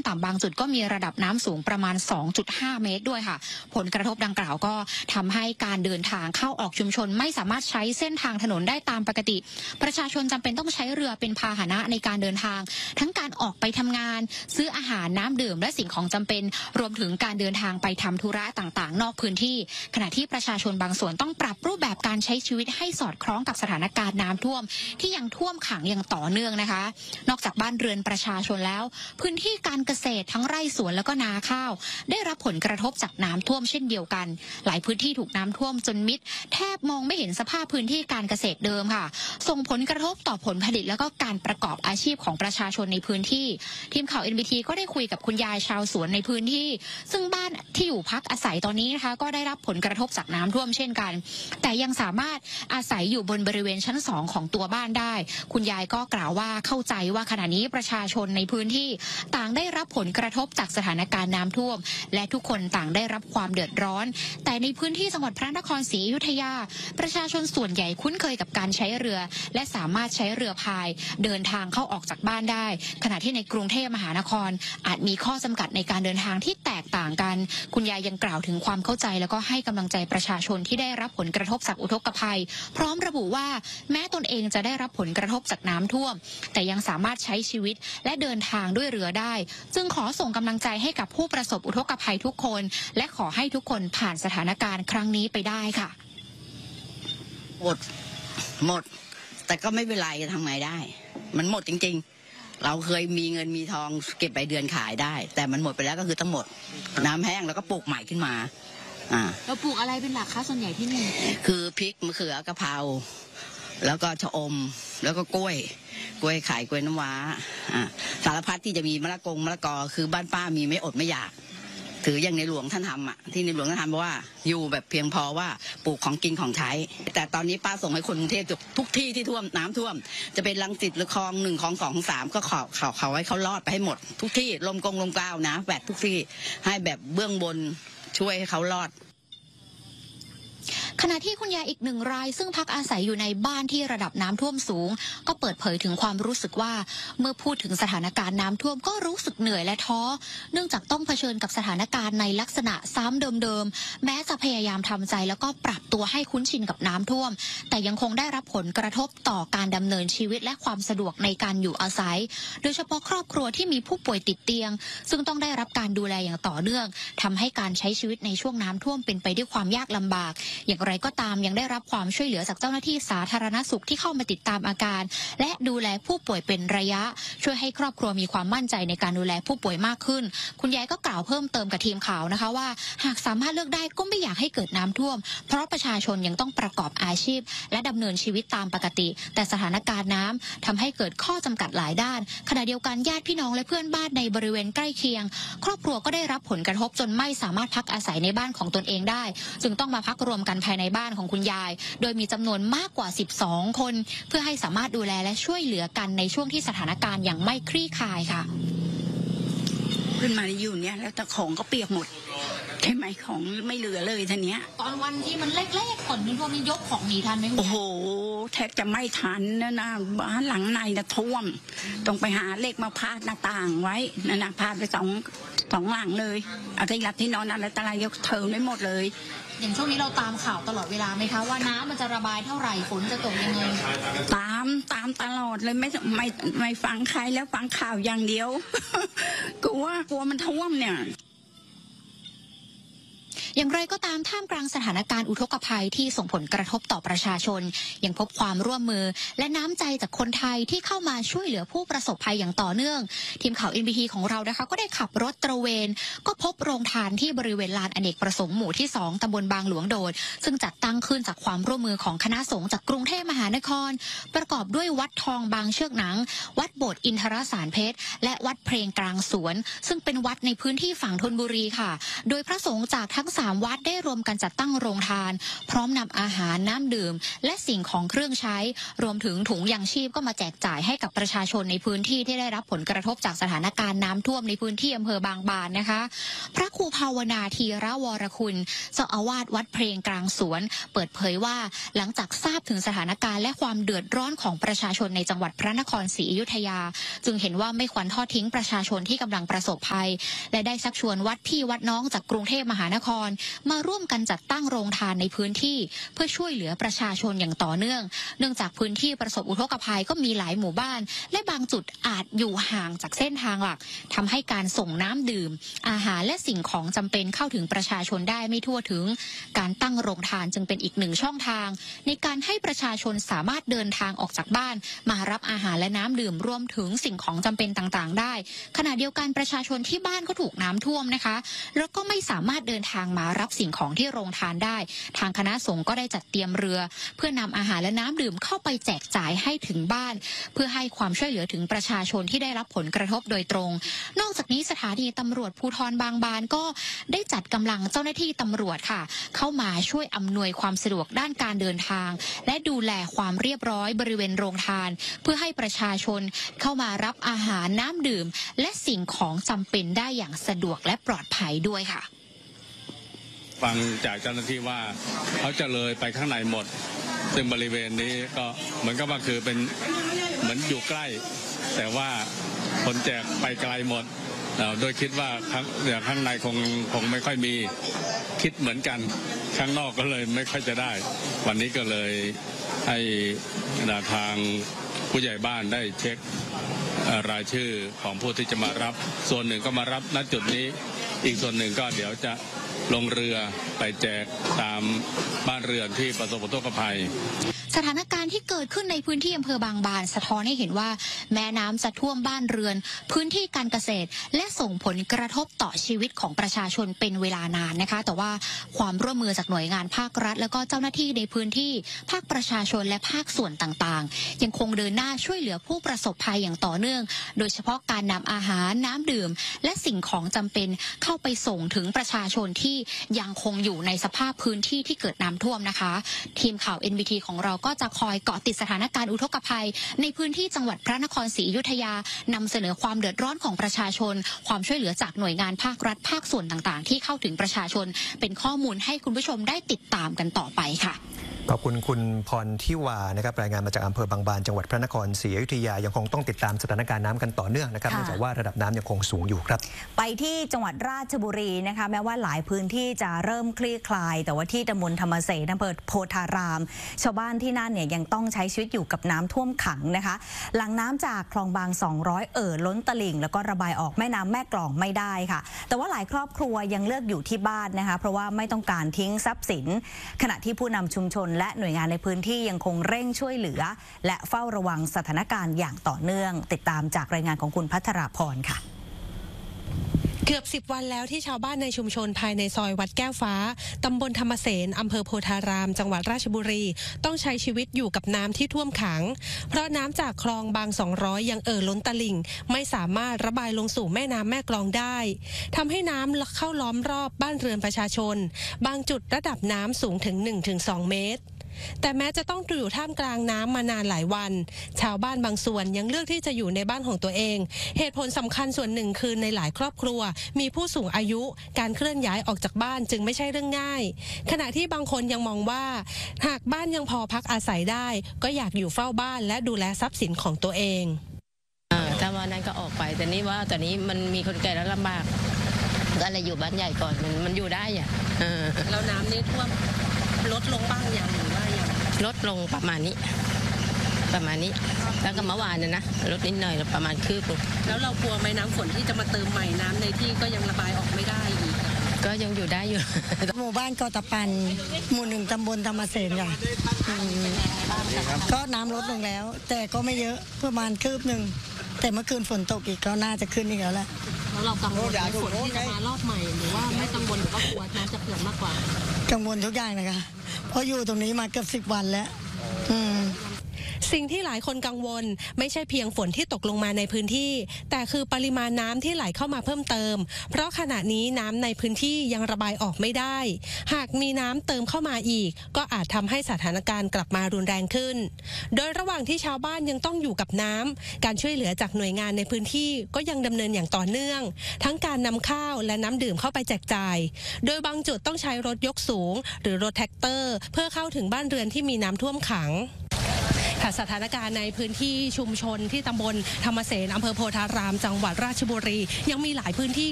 ต่ำบางจุดก็มีระดับน้ำสูงประมาณ 2.5 เมตรด้วยค่ะผลกระทบดังกล่าวก็ทำให้การเดินทางเข้าออกชุมชนไม่สามารถใช้เส้นทางถนนได้ตามปกติประชาชนจำเป็นต้องใช้เรือเป็นพาหนะในการเดินทางทั้งการออกไปทำงานซื้ออาหารน้ำดื่มและสิ่งของจำเป็นรวมถึงการเดินทางไปทำธุระต่างๆนอกพื้นที่ขณะที่ประชาชนบางส่วนต้องปรับรูปแบบการใช้ชีวิตให้สอดคล้องกับสถานการณ์น้ำท่วมที่ยังท่วมขังอย่างต่อเนื่องนะคะนอกจากบ้านเรือนประชาชนแล้วพื้นที่การเกษตรทั้งไร่สวนแล้วก็นาข้าวได้รับผลกระทบจากน้ำท่วมเช่นเดียวกันหลายพื้นที่ถูกน้ำท่วมจนมิดแทบมองไม่เห็นสภาพพื้นที่การเกษตรเดิมค่ะส่งผลกระทบต่อผลผลิตแล้วก็การประกอบอาชีพของประชาชนในพื้นที่ทีมข่าว NBT ก็ได้คุยกับคุณยายชาวสวนในพื้นที่ซึ่งบ้านที่อยู่พักอาศัยตอนนี้นะคะก็ได้รับผลกระทบจากน้ำท่วมเช่นกันแต่ยังสามารถอาศัยอยู่บนบริเวณชั้น2ของตัวบ้านได้คุณยายก็กล่าวว่าเข้าใจว่าขณะนี้ประชาชนในพื้นที่ต่างได้รับผลกระทบจากสถานการณ์น้ำท่วมและทุกคนต่างได้รับความเดือดร้อนแต่ในพื้นที่จังหวัดพระนครศรีอยุธยาประชาชนส่วนใหญ่คุ้นเคยกับการใช้เรือและสามารถใช้เรือพายเดินทางเข้าออกจากบ้านได้ขณะที่ในกรุงเทพมหานครอาจมีข้อจำกัดในการเดินทางที่แตกต่างกันคุณยายยังกล่าวถึงความเข้าใจแล้วก็ให้กำลังใจประชาชนที่ได้รับผลกระทบจากอุทกภัยพร้อมระบุว่าแม้ตนเองจะได้รับผลกระทบจากน้ำท่วมแต่ยังสามารถใช้ชีวิตและเดินทางด้วยเรือได้จึงขอส่งกำลังใจให้กับผู้ประสบอุทกภัยทุกคนและขอให้ทุกคนผ่านสถานการณ์ครั้งนี้ไปได้ค่ะหมดแต่ก็ไม่เป็นไรจะทำไงได้มันหมดจริงๆเราเคยมีเงินมีทองเก็บใบเดือนขายได้แต่มันหมดไปแล้วก็คือต้องหมดน้ำแห้งแล้วก็ปลูกใหม่ขึ้นมาเราปลูกอะไรเป็นหลักคะส่วนใหญ่ที่นี่คือพริกมะเขือกะเพราแล้วก็ชะอมแล้วก็กล้วยไข่กล้วยน้ำว้าสารพัดที่จะมีมะละกอคือบ้านป้ามีไม่อดไม่อยากถืออย่างในหลวงท่านทำที่ในหลวงท่านทำเพราะว่าอยู่แบบเพียงพอว่าปลูกของกินของใช้แต่ตอนนี้ป้าส่งให้คนกรุงเทพทุกที่ที่ท่วมน้ำท่วมจะเป็นรังสิตหรือคลอง1คลอง2คลอง3ก็เขาให้เขารอดไปให้หมดทุกที่ลมกล้าวนะแบบทุกที่ให้แบบเบื้องบนช่วยให้เขารอดขณะที่คุณยายอีก1 รายซึ่งพักอาศัยอยู่ในบ้านที่ระดับน้ำท่วมสูงก็เปิดเผยถึงความรู้สึกว่าเมื่อพูดถึงสถานการณ์น้ำท่วมก็รู้สึกเหนื่อยและท้อเนื่องจากต้องเผชิญกับสถานการณ์ในลักษณะซ้ำเดิมๆแม้จะพยายามทำใจแล้วก็ปรับตัวให้คุ้นชินกับน้ำท่วมแต่ยังคงได้รับผลกระทบต่อการดำเนินชีวิตและความสะดวกในการอยู่อาศัยโดยเฉพาะครอบครัวที่มีผู้ป่วยติดเตียงซึ่งต้องได้รับการดูแลอย่างต่อเนื่องทำให้การใช้ชีวิตในช่วงน้ำท่วมเป็นไปด้วยความยากลำบากอย่างไรก็ตามยังได้รับความช่วยเหลือจากเจ้าหน้าที่สาธารณสุขที่เข้ามาติดตามอาการและดูแลผู้ป่วยเป็นระยะช่วยให้ครอบครัวมีความมั่นใจในการดูแลผู้ป่วยมากขึ้นคุณยายก็กล่าวเพิ่มเติมกับทีมข่าวนะคะว่าหากสามารถเลือกได้ก็ไม่อยากให้เกิดน้ำท่วมเพราะประชาชนยังต้องประกอบอาชีพและดำเนินชีวิตตามปกติแต่สถานการณ์น้ำทำให้เกิดข้อจำกัดหลายด้านขณะเดียวกันญาติพี่น้องและเพื่อนบ้านในบริเวณใกล้เคียงครอบครัวก็ได้รับผลกระทบจนไม่สามารถพักอาศัยในบ้านของตนเองได้จึงต้องมาพักรวมกันภายในบ้านของคุณยายโดยมีจำนวนมากกว่า12 คนเพื่อให้สามารถดูแลและช่วยเหลือกันในช่วงที่สถานการณ์ยังไม่คลี่คลายค่ะขึ้นมาอยู่เนี่ยแล้วแต่ของก็เปียกหมดใช่ไหมของไม่เหลือเลยทีเนี้ยตอนวันที่มันแรกๆฝนมันพวกนี้ยกของหนีทันไหมโอ้โหแทบจะไม่ทันนะบ้านหลังในนะท่วมต้องไปหาเหล็กมาพาดหน้าต่างไว้นะพาดไปสองหลังเลยเอาที่หลับที่นอนอะไรต่างๆยกเทินไว้หมดเลยอย่างช่วงนี้เราตามข่าวตลอดเวลาไหมคะว่าน้ำมันจะระบายเท่าไหร่ฝนจะตกยังไงตามตลอดเลยไม่ฟังใครแล้วฟังข่าวอย่างเดียว กลัวมันท่วมเนี่ยอย่างไรก็ตามท่ามกลางสถานการณ์อุทกภัยที่ส่งผลกระทบต่อประชาชนยังพบความร่วมมือและน้ำใจจากคนไทยที่เข้ามาช่วยเหลือผู้ประสบภัยอย่างต่อเนื่องทีมข่าว NBT ของเรานะคะก็ได้ขับรถตระเวนก็พบโรงทานที่บริเวณลานอเนกประสงค์หมู่ที่2ตำบลบางหลวงโดดซึ่งจัดตั้งขึ้นจากความร่วมมือของคณะสงฆ์จากกรุงเทพมหานครประกอบด้วยวัดทองบางเชือกหนังวัดโบสถ์อินทรสารเพชรและวัดเพลงกลางสวนซึ่งเป็นวัดในพื้นที่ฝั่งธนบุรีค่ะโดยพระสงฆ์จากทั้ง 3 วัดได้รวมกันจัดตั้งโรงทานพร้อมนำอาหารน้ำดื่มและสิ่งของเครื่องใช้รวมถึงถุงยางชีพก็มาแจกจ่ายให้กับประชาชนในพื้นที่ที่ได้รับผลกระทบจากสถานการณ์น้ำท่วมในพื้นที่อำเภอบางบานนะคะพระครูภาวนาธีระวรคุณเจ้าอาวาสวัดเพลงกลางสวนเปิดเผยว่าหลังจากทราบถึงสถานการณ์และความเดือดร้อนของประชาชนในจังหวัดพระนครศรีอยุธยาจึงเห็นว่าไม่ควรทอดทิ้งประชาชนที่กำลังประสบภัยและได้ชักชวนวัดพี่วัดน้องจากกรุงเทพมหานครมาร่วมกันจัดตั้งโรงทานในพื้นที่เพื่อช่วยเหลือประชาชนอย่างต่อเนื่องเนื่องจากพื้นที่ประสบอุทกภัยก็มีหลายหมู่บ้านและบางจุดอาจอยู่ห่างจากเส้นทางหลักทำให้การส่งน้ำดื่มอาหารและสิ่งของจำเป็นเข้าถึงประชาชนได้ไม่ทั่วถึงการตั้งโรงทานจึงเป็นอีกหนึ่งช่องทางในการให้ประชาชนสามารถเดินทางออกจากบ้านมารับอาหารและน้ำดื่มรวมถึงสิ่งของจำเป็นต่างๆได้ขณะเดียวกันประชาชนที่บ้านก็ถูกน้ำท่วมนะคะแล้วก็ไม่สามารถเดินทางมารับสิ่งของที่โรงทานได้ทางคณะสงฆ์ก็ได้จัดเตรียมเรือเพื่อนำอาหารและน้ำดื่มเข้าไปแจกจ่ายให้ถึงบ้านเพื่อให้ความช่วยเหลือถึงประชาชนที่ได้รับผลกระทบโดยตรงนอกจากนี้สถานีตำรวจภูธรบางบานก็ได้จัดกำลังเจ้าหน้าที่ตำรวจค่ะเข้ามาช่วยอำนวยความสะดวกด้านการเดินทางและดูแลความเรียบร้อยบริเวณโรงทานเพื่อให้ประชาชนเข้ามารับอาหารน้ำดื่มและสิ่งของจำเป็นได้อย่างสะดวกและปลอดภัยด้วยค่ะฟังจากเจ้าหน้าที่ว่าเขาจะเลยไปข้างในหมดซึ่งบริเวณนี้ก็เหมือนกับว่าคือเป็นเหมือนอยู่ใกล้แต่ว่าคนแจกไปไกลหมดโดยคิดว่าข้างในคงไม่ค่อยมีคิดเหมือนกันข้างนอกก็เลยไม่ค่อยจะได้วันนี้ก็เลยให้ทางผู้ใหญ่บ้านได้เช็ครายชื่อของผู้ที่จะมารับส่วนหนึ่งก็มารับณจุดนี้อีกส่วนหนึ่งก็เดี๋ยวจะลงเรือไปแจกตามบ้านเรือนที่ประสบอุทกภัยสถานการณ์ที่เกิดขึ้นในพื้นที่อำเภอบางบานสะท้อนให้เห็นว่าแม่น้ำจะท่วมบ้านเรือนพื้นที่การเกษตรและส่งผลกระทบต่อชีวิตของประชาชนเป็นเวลานานนะคะแต่ว่าความร่วมมือจากหน่วยงานภาครัฐแล้วก็เจ้าหน้าที่ในพื้นที่ภาคประชาชนและภาคส่วนต่างๆยังคงเดินหน้าช่วยเหลือผู้ประสบภัยอย่างต่อเนื่องโดยเฉพาะการนำอาหารน้ำดื่มและสิ่งของจำเป็นเข้าไปส่งถึงประชาชนที่ยังคงอยู่ในสภาพพื้นที่ที่เกิดน้ำท่วมนะคะทีมข่าว NBT ของเราก็จะคอยเกาะติดสถานการณ์อุทกภัยในพื้นที่จังหวัดพระนครศรีอยุธยานำเสนอความเดือดร้อนของประชาชนความช่วยเหลือจากหน่วยงานภาครัฐภาคส่วนต่างๆที่เข้าถึงประชาชนเป็นข้อมูลให้คุณผู้ชมได้ติดตามกันต่อไปค่ะขอบคุณคุณพรทิวานะครับรายงานมาจากอำเภอบางบานจังหวัดพระนครศรีอยุธยายังคงต้องติดตามสถานการณ์น้ำกันต่อเนื่องนะครับเนื่องจากว่าระดับน้ำยังคงสูงอยู่ครับไปที่จังหวัดราชบุรีนะคะแม้ว่าหลายพื้นที่จะเริ่มคลี่คลายแต่ว่าที่ตำบลธรรมเสนอำเภอโพธารามชาวบ้านที่นั่นเนี่ยยังต้องใช้ชีวิตอยู่กับน้ำท่วมขังนะคะหลังน้ำจากคลองบาง200ล้นตลิ่งแล้วก็ระบายออกแม่น้ำแม่กลองไม่ได้ค่ะแต่ว่าหลายครอบครัวยังเลือกอยู่ที่บ้านนะคะเพราะว่าไม่ต้องการทิ้งทรัพย์สินขณะที่ผู้นำชุมชนและหน่วยงานในพื้นที่ยังคงเร่งช่วยเหลือและเฝ้าระวังสถานการณ์อย่างต่อเนื่องติดตามจากรายงานของคุณพัทราพรค่ะเกือบ10 วันแล้วที่ชาวบ้านในชุมชนภายในซอยวัดแก้วฟ้าตำบลธรรมเสนอำเภอโพธารามจังหวัดราชบุรีต้องใช้ชีวิตอยู่กับน้ำที่ท่วมขังเพราะน้ำจากคลองบาง200ยังล้นตลิ่งไม่สามารถระบายลงสู่แม่น้ำแม่กลองได้ทำให้น้ำเข้าล้อมรอบบ้านเรือนประชาชนบางจุดระดับน้ำสูงถึง 1-2 เมตรแต่แม้จะต้องอยู่ท่ามกลางน้ำมานานหลายวันชาวบ้านบางส่วนยังเลือกที่จะอยู่ในบ้านของตัวเองเหตุผลสำคัญส่วนหนึ่งคือในหลายครอบครัวมีผู้สูงอายุการเคลื่อนย้ายออกจากบ้านจึงไม่ใช่เรื่องง่ายขณะที่บางคนยังมองว่าหากบ้านยังพอพักอาศัยได้ก็อยากอยู่เฝ้าบ้านและดูแลทรัพย์สินของตัวเองถ้าวันนั้นก็ออกไปแต่นี่ว่าตอนนี้มันมีคนแก่แล้วลำบากก็เลยอยู่บ้านใหญ่ก่อนมันอยู่ได้อ่ะแล้วน้ำนี่ท่วมลดลงบ้างอย่างหรือว่าอย่างลดลงประมาณนี้แล้วก็เมื่อวานนะลดนิดหน่อยประมาณคืบแล้วเรากลัวไหมน้ำฝนที่จะมาเติมใหม่น้ำในที่ก็ยังระบายออกไม่ได้อีกก็ยังอยู่ได้อยู่หมู่บ้านกอตะปันหมู่1ตำบลธรรมเสนค่ะก็น้ำลดลงแล้วแต่ก็ไม่เยอะประมาณคืบหนึ่งแต่เมื่อคืนฝนตกอีกก็น่าจะขึ้นอีกแล้วแหละแล้วเรากังวลในฝนที่จะมารอบใหม่หรือว่าไม่กังวลหรือว่ากลัวน้ำจะเกิดมากกว่ากังวลทุกอย่างนะคะเพราะอยู่ตรงนี้มาเกือบ10 วันแล้วสิ่งที่หลายคนกังวลไม่ใช่เพียงฝนที่ตกลงมาในพื้นที่แต่คือปริมาณน้ำที่ไหลเข้ามาเพิ่มเติมเพราะขณะนี้น้ำในพื้นที่ยังระบายออกไม่ได้หากมีน้ำเติมเข้ามาอีกก็อาจทำให้สถานการณ์กลับมารุนแรงขึ้นโดยระหว่างที่ชาวบ้านยังต้องอยู่กับน้ำการช่วยเหลือจากหน่วยงานในพื้นที่ก็ยังดำเนินอย่างต่อเนื่องทั้งการนำข้าวและน้ำดื่มเข้าไปแจกจ่ายโดยบางจุดต้องใช้รถยกสูงหรือรถแท็กเตอร์เพื่อเข้าถึงบ้านเรือนที่มีน้ำท่วมขังสถานการณ์ในพื้นที่ชุมชนที่ตำบลธรรมเสนอำเภอโพธารามจังหวัดราชบุรียังมีหลายพื้นที่